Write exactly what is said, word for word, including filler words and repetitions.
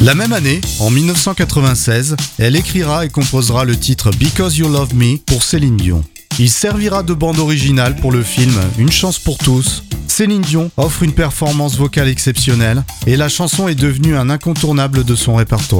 La même année, en dix-neuf cent quatre-vingt-seize, elle écrira et composera le titre Because You Love Me pour Céline Dion. Il servira de bande originale pour le film Une chance pour tous. Céline Dion offre une performance vocale exceptionnelle et la chanson est devenue un incontournable de son répertoire.